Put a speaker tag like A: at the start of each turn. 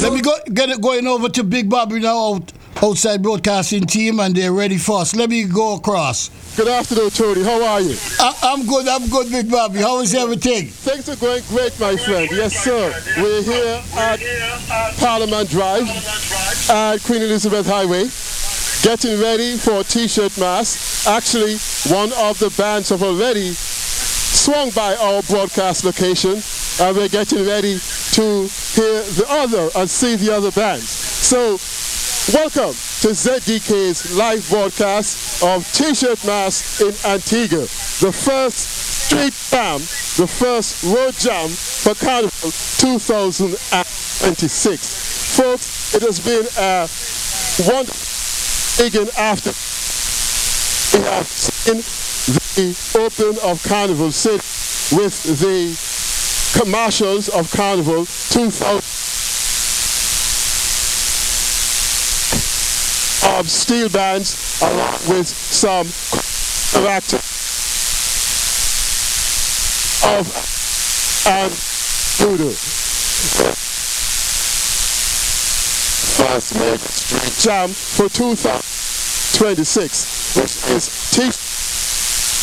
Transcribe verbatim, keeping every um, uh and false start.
A: Let me go get it going over to Big Bobby now, out, outside broadcasting team, and they're ready for us. Let me go across.
B: Good afternoon, Tony. How are you?
A: I, I'm good. I'm good, Big Bobby. How is everything?
B: Things are going great, my friend. Yes, sir. We're here at Parliament Drive at Queen Elizabeth Highway, getting ready for a T-shirt mass. Actually, one of the bands have already swung by our broadcast location, and we're getting ready to hear the other and see the other bands. So, welcome to Z D K's live broadcast of T-shirt mass in Antigua, the first street jam, the first road jam for Carnival two thousand twenty-six. Folks, it has been a wonderful begin after we have seen the open of Carnival City with the commercials of Carnival two thousand of steel bands along with some actors of and voodoo. First Main Street Jam for two thousand twenty-six, which is T